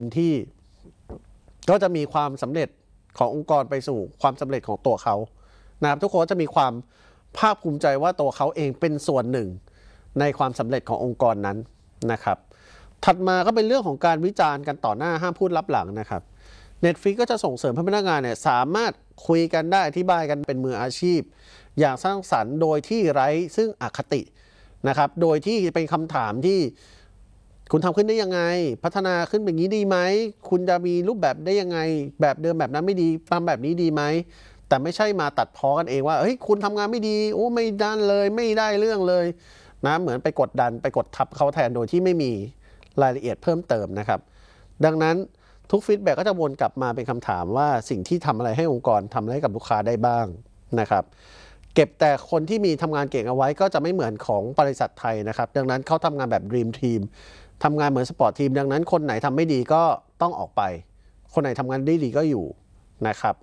ที่ก็จะมีความสำเร็จขององค์กรไปสู่ความสำเร็จของตัวเขานะครับทุกคนจะมีความภาคภูมิใจว่าตัวเขาเองเป็นส่วนหนึ่งในความสำเร็จขององค์กรนั้นนะครับถัดมาก็เป็นเรื่องของการวิจารณ์กันต่อหน้าห้ามพูดลับหลังนะครับ Netflix ก็จะส่งเสริมให้พนักงานเนี่ยสามารถคุยกันได้อธิบายกันเป็นมืออาชีพอย่างสร้างสรรค์โดยที่ไร้ซึ่งอคตินะครับโดยที่เป็นคำถามที่คุณทำขึ้นได้ยังไงพัฒนาขึ้นแบบนี้ดีไหมคุณจะมีรูปแบบได้ยังไงแบบเดิมแบบนั้นไม่ดีทำแบบนี้ดีไหมแต่ไม่ใช่มาตัดพ้อกันเองว่าเฮ้ยคุณทำงานไม่ดีโอ้ไม่ดันเลยไม่ได้เรื่องเลยนะเหมือนไปกดดันไปกดทับเขาแทนโดยที่ไม่มีรายละเอียดเพิ่มเติมนะครับดังนั้นทุกฟีดแบ็กก็จะวนกลับมาเป็นคำถามว่าสิ่งที่ทำอะไรให้องค์กรทำอะไรให้กับลูกค้าได้บ้างนะครับเก็บแต่คนที่มีทำงานเก่งเอาไว้ก็จะไม่เหมือนของบริษัทไทยนะครับดังนั้นเขาทำงานแบบ Dream Team ทำงานเหมือนสปอร์ตทีมดังนั้นคนไหนทำไม่ดีก็ต้องออกไปคนไหนทำงานได้ดีก็อยู่นะครับ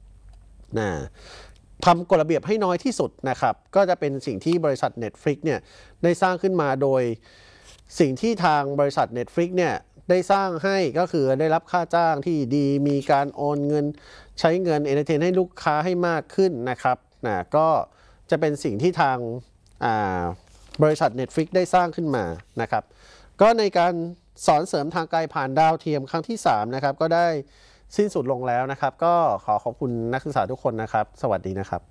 ทำกฎระเบียบให้น้อยที่สุดนะครับก็จะเป็นสิ่งที่บริษัท Netflix เนี่ยได้สร้างขึ้นมาโดยสิ่งที่ทางบริษัท Netflix เนี่ยได้สร้างให้ก็คือได้รับค่าจ้างที่ดีมีการโอนเงินใช้เงินเอนเตอร์เทนให้ลูกค้าให้มากขึ้นนะครับก็จะเป็นสิ่งที่ทางบริษัท Netflix ได้สร้างขึ้นมานะครับก็ในการสอนเสริมทางไกลผ่านดาวเทียมครั้งที่3นะครับก็ได้สิ้นสุดลงแล้วนะครับก็ขอบคุณนักศึกษาทุกคนนะครับสวัสดีนะครับ